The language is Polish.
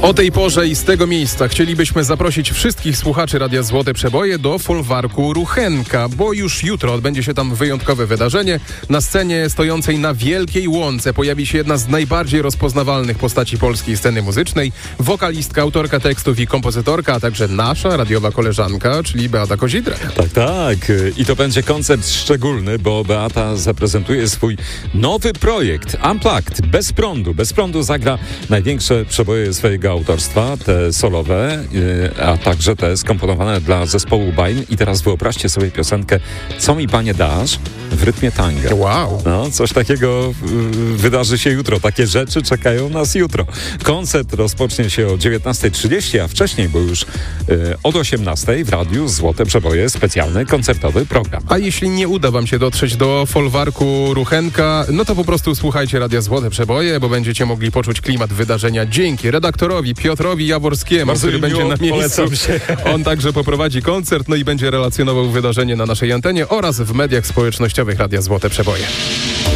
O tej porze i z tego miejsca chcielibyśmy zaprosić wszystkich słuchaczy Radia Złote Przeboje do folwarku Ruchenka, bo już jutro odbędzie się tam wyjątkowe wydarzenie. Na scenie stojącej na wielkiej łące pojawi się jedna z najbardziej rozpoznawalnych postaci polskiej sceny muzycznej, wokalistka, autorka tekstów i kompozytorka, a także nasza radiowa koleżanka, czyli Beata Kozidra. Tak. I to będzie koncert szczególny, bo Beata zaprezentuje swój nowy projekt Unplugged, bez prądu. Bez prądu zagra największe przeboje swojego autorstwa, te solowe, a także te skomponowane dla zespołu Bain. I teraz wyobraźcie sobie piosenkę Co mi panie dasz w rytmie tanga. Wow. No, coś takiego wydarzy się jutro. Takie rzeczy czekają nas jutro. Koncert rozpocznie się o 19:30, a wcześniej, bo już od 18:00 w Radiu Złote Przeboje specjalny koncertowy program. A jeśli nie uda wam się dotrzeć do folwarku Ruchenka, no to po prostu słuchajcie Radia Złote Przeboje, bo będziecie mogli poczuć klimat wydarzenia dzięki redaktorowi Piotrowi Jaworskiemu, który będzie na miejscu. On także poprowadzi koncert, no i będzie relacjonował wydarzenie na naszej antenie oraz w mediach społecznościowych Radia Złote Przeboje.